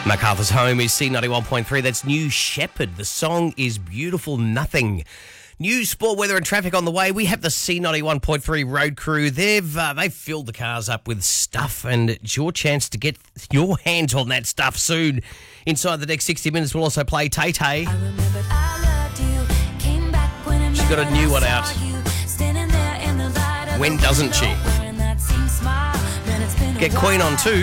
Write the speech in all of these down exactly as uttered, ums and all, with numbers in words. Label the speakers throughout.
Speaker 1: MacArthur's home is C ninety-one point three. That's New Shepherd. The song is Beautiful Nothing. News, sport, weather and traffic on the way. We have the C ninety-one point three road crew. They've uh, they've filled the cars up with stuff, and it's your chance to get your hands on that stuff soon. Inside the next sixty minutes, we'll also play Tay Tay. She's got a new one out. When doesn't she? Get Queen on too.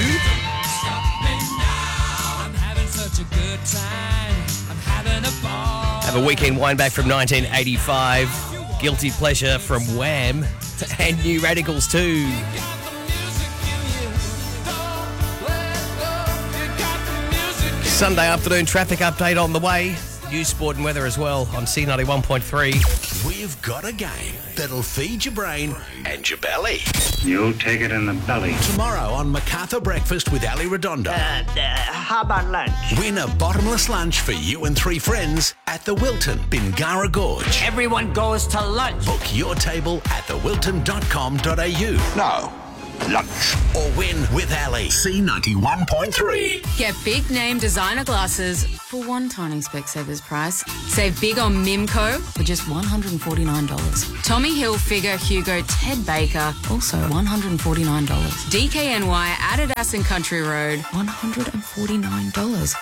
Speaker 1: Have a weekend wind back from nineteen eighty-five. Guilty Pleasure from Wham. And New Radicals too. Sunday afternoon traffic update on the way. News, sport and weather as well on C ninety-one point three.
Speaker 2: We've got a game that'll feed your brain and your belly.
Speaker 3: You'll take it in the belly.
Speaker 2: Tomorrow on MacArthur Breakfast with Ali Redondo.
Speaker 4: Uh, uh, how about lunch?
Speaker 2: Win a bottomless lunch for you and three friends at the Wilton, Bingara Gorge.
Speaker 4: Everyone goes to lunch.
Speaker 2: Book your table at the wilton dot com dot a u.
Speaker 3: No. Lunch.
Speaker 2: Or win with Ali. C ninety-one point three.
Speaker 5: Get big name designer glasses for one tiny Specsavers price. Save big on Mimco for just one hundred forty-nine dollars. Tommy Hilfiger, Hugo, Ted Baker, also one hundred forty-nine dollars. D K N Y, Adidas and Country Road, one hundred forty-nine dollars.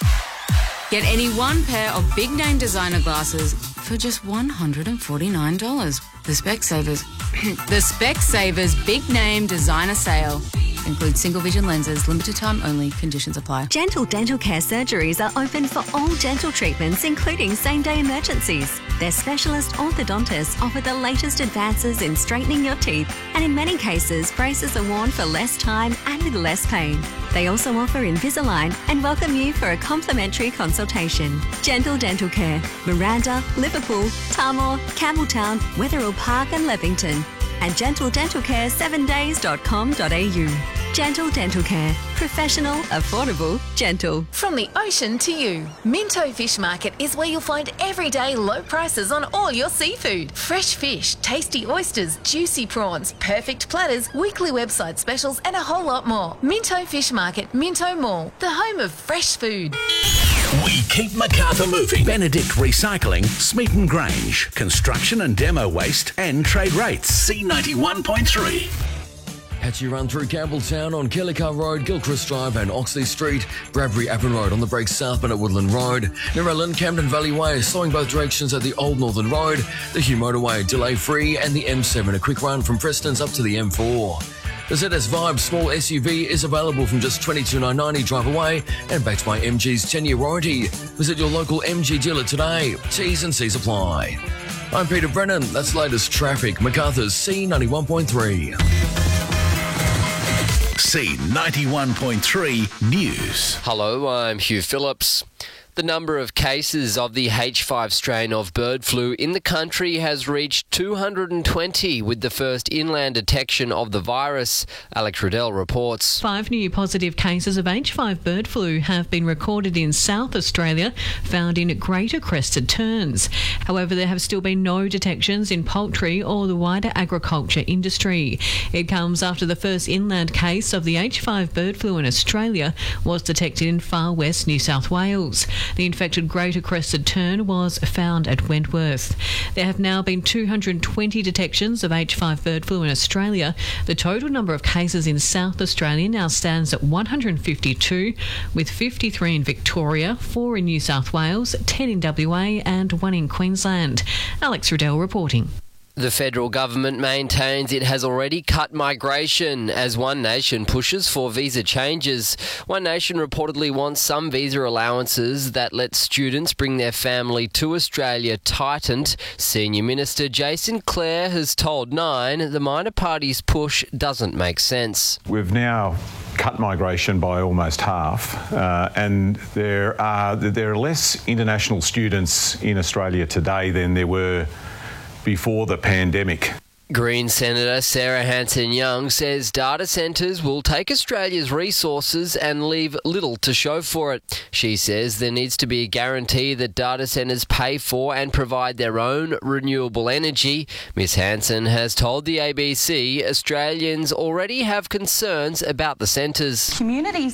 Speaker 5: Get any one pair of big name designer glasses for just one hundred forty-nine dollars. The Specsavers, the Specsavers Big Name Designer Sale includes single vision lenses, limited time only, conditions apply.
Speaker 6: Gentle Dental Care surgeries are open for all dental treatments, including same-day emergencies. Their specialist orthodontists offer the latest advances in straightening your teeth, and in many cases, braces are worn for less time and with less pain. They also offer Invisalign and welcome you for a complimentary consultation. Gentle Dental Care, Miranda, Liverpool, Tamworth, Campbelltown, Wetherill Park and Levington. And gentle dental care seven days dot com dot a u. Gentle Dental Care. Professional, affordable, gentle.
Speaker 7: From the ocean to you, Minto Fish Market is where you'll find everyday low prices on all your seafood. Fresh fish, tasty oysters, juicy prawns, perfect platters, weekly website specials and a whole lot more. Minto Fish Market, Minto Mall, the home of fresh food.
Speaker 2: We keep MacArthur moving. Benedict Recycling, Smeaton Grange, construction and demo waste and trade rates. C ninety-one point three.
Speaker 8: Catch you run through Campbelltown on Kellycar Road, Gilchrist Drive and Oxley Street, Bradbury Avon Road on the break southbound at Woodland Road, Narellan, Camden Valley Way, slowing both directions at the Old Northern Road, the Hugh Motorway, delay free, and the M seven, a quick run from Preston's up to the M four. The Z S Vibe small S U V is available from just twenty-two thousand nine hundred ninety drive away and backed by M G's ten-year warranty. Visit your local M G dealer today. T's and C's apply. I'm Peter Brennan. That's latest traffic. MacArthur's C ninety-one point three.
Speaker 2: C ninety-one point three News.
Speaker 9: Hello, I'm Hugh Phillips. The number of cases of the H five strain of bird flu in the country has reached two hundred twenty, with the first inland detection of the virus. Alex Riddell reports.
Speaker 10: Five new positive cases of H five bird flu have been recorded in South Australia, found in Greater Crested Terns. However, there have still been no detections in poultry or the wider agriculture industry. It comes after the first inland case of the H five bird flu in Australia was detected in far west New South Wales. The infected Greater Crested Tern was found at Wentworth. There have now been two hundred twenty detections of H five bird flu in Australia. The total number of cases in South Australia now stands at one hundred fifty-two, with fifty-three in Victoria, four in New South Wales, ten in W A and one in Queensland. Alex Riddell reporting.
Speaker 9: The federal government maintains it has already cut migration as One Nation pushes for visa changes. One Nation reportedly wants some visa allowances that let students bring their family to Australia tightened. Senior Minister Jason Clare has told Nine the minor party's push doesn't make sense.
Speaker 11: We've now cut migration by almost half, uh, and there are there are less international students in Australia today than there were before the pandemic.
Speaker 9: Green Senator Sarah Hanson-Young says data centres will take Australia's resources and leave little to show for it. She says there needs to be a guarantee that data centres pay for and provide their own renewable energy. Miss Hanson has told the A B C Australians already have concerns about the centres.
Speaker 12: Communities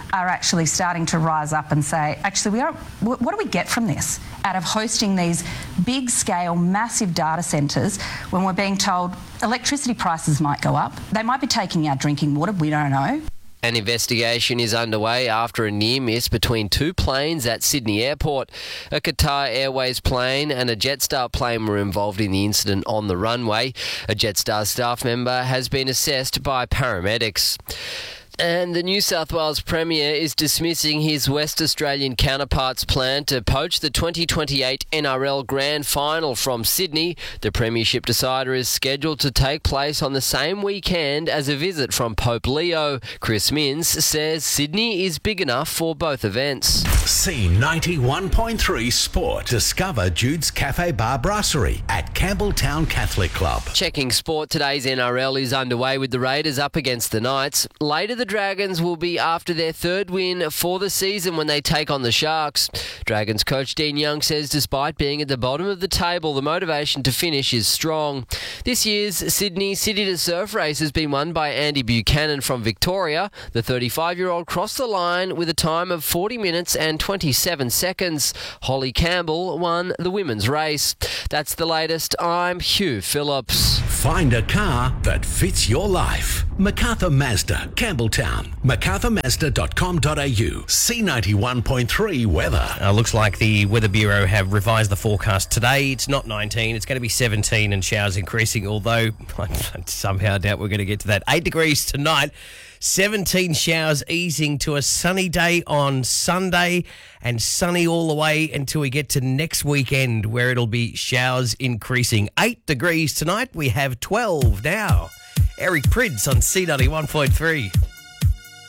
Speaker 12: are actually starting to rise up and say, actually, we are, what do we get from this out of hosting these big-scale, massive data centres when we're being told electricity prices might go up, they might be taking our drinking water, we don't know.
Speaker 9: An investigation is underway after a near miss between two planes at Sydney Airport. A Qatar Airways plane and a Jetstar plane were involved in the incident on the runway. A Jetstar staff member has been assessed by paramedics. And the New South Wales Premier is dismissing his West Australian counterpart's plan to poach the twenty twenty-eight N R L Grand Final from Sydney. The Premiership decider is scheduled to take place on the same weekend as a visit from Pope Leo. Chris Minns says Sydney is big enough for both events.
Speaker 2: C ninety-one point three Sport. Discover Jude's Cafe Bar Brasserie at Campbelltown Catholic Club.
Speaker 9: Checking sport, today's N R L is underway with the Raiders up against the Knights. Later, the Dragons will be after their third win for the season when they take on the Sharks. Dragons coach Dean Young says despite being at the bottom of the table, the motivation to finish is strong. This year's Sydney City to Surf race has been won by Andy Buchanan from Victoria. The thirty-five-year-old crossed the line with a time of forty minutes and twenty-seven seconds. Holly Campbell won the women's race. That's the latest. I'm Hugh Phillips.
Speaker 2: Find a car that fits your life. MacArthur Mazda, Campbelltown. macarthur mazda dot com dot a u. C ninety-one point three weather.
Speaker 1: Uh, looks like the Weather Bureau have revised the forecast today. It's not nineteen, it's going to be seventeen and showers increasing, although I somehow doubt we're going to get to that. eight degrees tonight. seventeen showers easing to a sunny day on Sunday and sunny all the way until we get to next weekend where it'll be showers increasing. eight degrees tonight. We have twelve now. Eric Prydz on C ninety-one point three.